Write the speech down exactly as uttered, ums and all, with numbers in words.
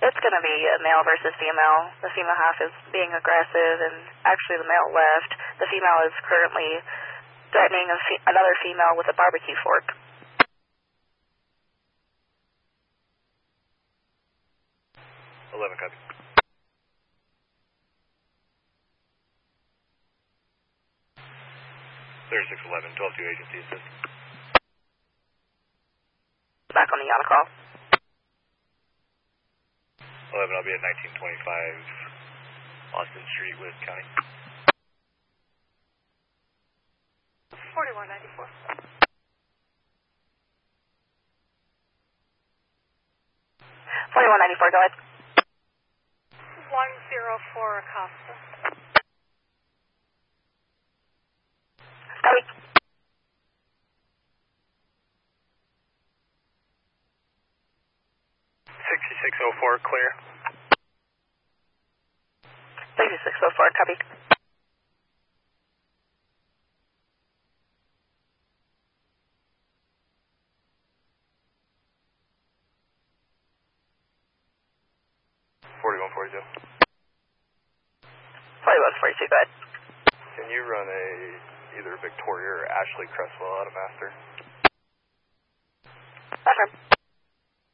it's going to be a male versus female. The female half is being aggressive, and actually the male left. The female is currently threatening a fe another female with a barbecue fork. eleven, copy. thirty-six eleven, twelve two agency assist. Back on the Yana call. eleven, I'll be at nineteen twenty-five Austin Street, Wood County. forty-one ninety-four. forty-one ninety-four, go ahead. one zero four Acosta. Copy. sixty-six oh four, clear. sixty-six oh four, copy. forty-one forty-two. forty-one forty-two, go ahead. Can you run a either Victoria or Ashley Cresswell out of Master? Affirm.